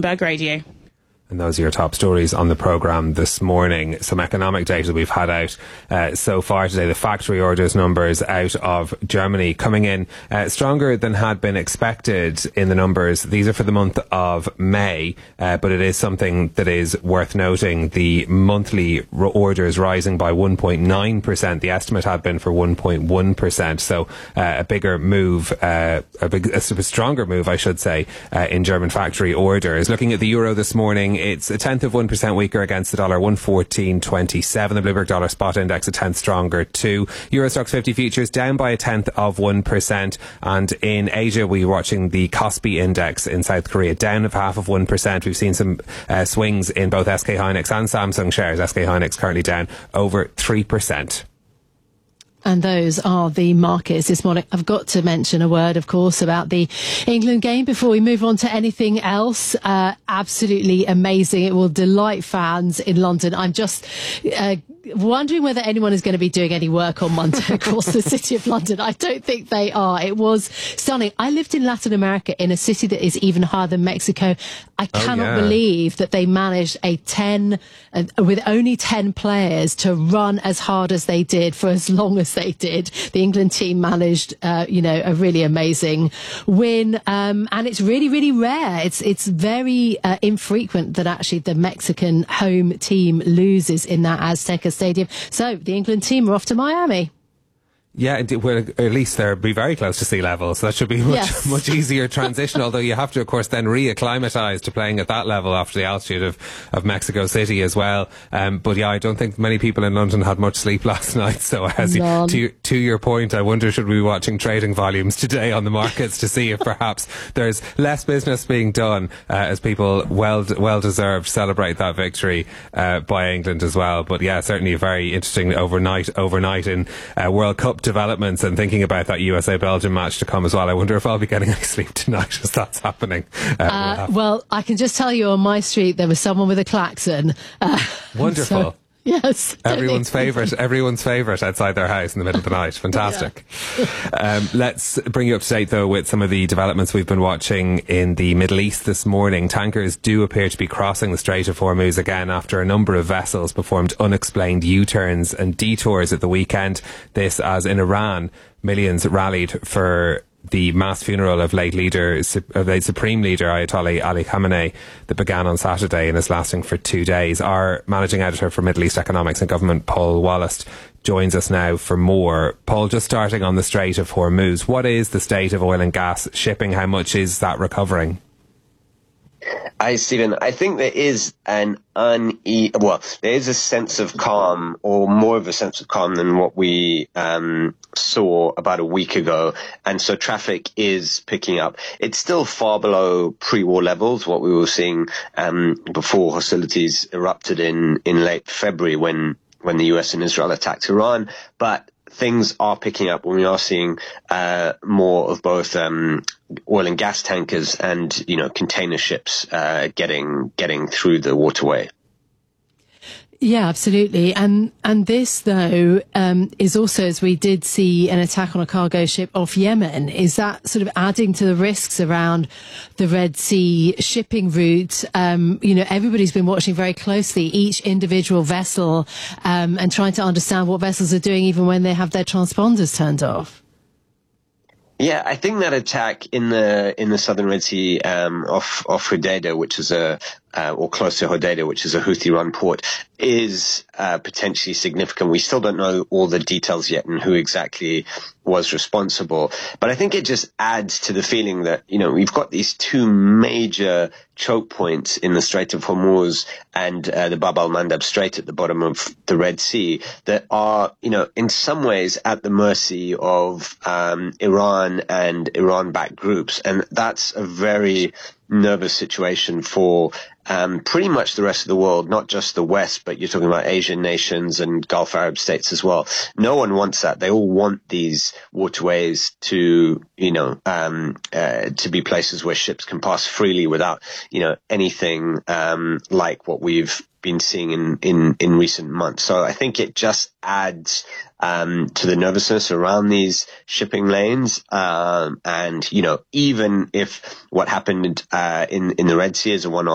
Bloomberg Radio. And those are your top stories on the programme this morning. Some economic data we've had out so far today. The factory orders numbers out of Germany coming in stronger than had been expected in the numbers. These are for the month of May, but it is something that is worth noting. The monthly orders rising by 1.9%. The estimate had been for 1.1%. So a bigger move, a stronger move, I should say, in German factory orders. Looking at the euro this morning, it's a tenth of 1% weaker against the dollar, 114.27. The Bloomberg dollar spot index a tenth stronger too. Euro Stoxx 50 futures down by a tenth of 1%. And in Asia, we're watching the Kospi index in South Korea down of half of 1%. We've seen some swings in both SK Hynix and Samsung shares. SK Hynix currently down over 3%. And those are the markets this morning. I've got to mention a word, of course, about the England game before we move on to anything else. Absolutely amazing. It will delight fans in London. I'm just wondering whether anyone is going to be doing any work on Monday across the city of London. I don't think they are. It was stunning. I lived in Latin America in a city that is even higher than Mexico. I cannot believe that they managed with only 10 players to run as hard as they did for as long as they did. The England team managed, a really amazing win. And it's really, really rare. It's very infrequent that actually the Mexican home team loses in that Azteca Stadium. So the England team are off to Miami. Yeah, well, at least they'll be very close to sea level, so that should be much easier transition, although you have to, of course, then reacclimatise to playing at that level after the altitude of Mexico City as well. But yeah, I don't think many people in London had much sleep last night, so to your point, I wonder should we be watching trading volumes today on the markets to see if perhaps there's less business being done as people well-deserved celebrate that victory by England as well. But yeah, certainly a very interesting overnight in World Cup developments, and thinking about that USA-Belgium match to come as well. I wonder if I'll be getting any sleep tonight as that's happening. Well, I can just tell you on my street there was someone with a klaxon. Wonderful. Yes. Everyone's favourite outside their house in the middle of the night. Fantastic. Let's bring you up to date, though, with some of the developments we've been watching in the Middle East this morning. Tankers do appear to be crossing the Strait of Hormuz again after a number of vessels performed unexplained U-turns and detours at the weekend. This as in Iran, millions rallied for the mass funeral of late Supreme Leader Ayatollah Ali Khamenei that began on Saturday and is lasting for 2 days. Our managing editor for Middle East Economics and Government, Paul Wallace, joins us now for more. Paul, just starting on the Strait of Hormuz, what is the state of oil and gas shipping? How much is that recovering? Hi, Stephen. I think there is there is a sense of calm, or more of a sense of calm than what we saw about a week ago. And so traffic is picking up. It's still far below pre-war levels, what we were seeing before hostilities erupted in late February when the US and Israel attacked Iran. But things are picking up, when we are seeing more of both oil and gas tankers and container ships getting through the waterway. Yeah, absolutely. And this, though, is also, as we did see an attack on a cargo ship off Yemen, is that sort of adding to the risks around the Red Sea shipping route? Everybody's been watching very closely each individual vessel and trying to understand what vessels are doing even when they have their transponders turned off. Yeah, I think that attack in the southern Red Sea off Hodeidah, which is or close to Hodeidah, which is a Houthi-run port, is potentially significant. We still don't know all the details yet and who exactly was responsible. But I think it just adds to the feeling that, we've got these two major choke points in the Strait of Hormuz and the Bab al-Mandab Strait at the bottom of the Red Sea that are, in some ways at the mercy of Iran and Iran-backed groups. And that's a very nervous situation for pretty much the rest of the world, not just the West, but you're talking about Asian nations and Gulf Arab states as well. No one wants that. They all want these waterways to, to be places where ships can pass freely without, anything like what we've been seeing in recent months. So I think it just adds to the nervousness around these shipping lanes. And, even if what happened in the Red Sea is a one-off,